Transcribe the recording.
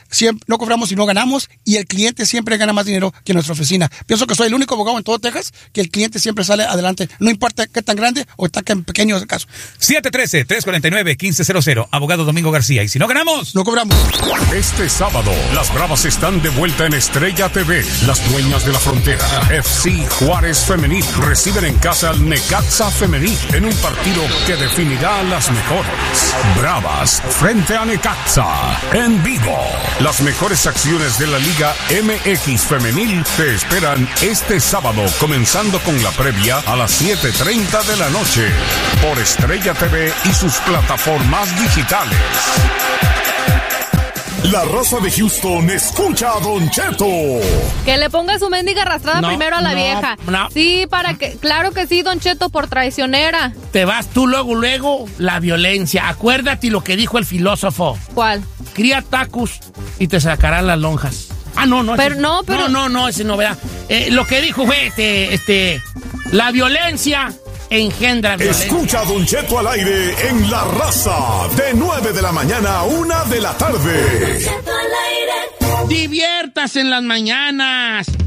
no cobramos y no ganamos, y el cliente siempre gana más dinero que nuestra oficina. Pienso que soy el único abogado en todo Texas que el cliente siempre sale adelante, no importa qué tan grande o tan pequeño es el caso. 713-349-1500, abogado Domingo García. Y si no ganamos, no cobramos. Este sábado, las Bravas están de vuelta en Estrella TV. Las dueñas de la frontera, FC Juárez Femenil, reciben en casa al Necaxa Femenil en un partido que definirá a las mejores. Bravas frente a Necaxa, en vivo. Las mejores acciones de la Liga MX Femenil te esperan este sábado, comenzando con la previa a las 7:30 de la noche, por Estrella TV y sus plataformas digitales. La raza de Houston escucha a Don Cheto. Que le ponga su mendiga arrastrada primero a la vieja. No. Sí, claro que sí, Don Cheto, por traicionera. Te vas tú luego, la violencia. Acuérdate lo que dijo el filósofo. ¿Cuál? Cría tacos y te sacarán las lonjas. No, ese no es novedad. Lo que dijo fue, la violencia engendra violencia. Escucha a Don Cheto al aire en La Raza, de 9 de la mañana a 1 de la tarde. Diviértase en las mañanas.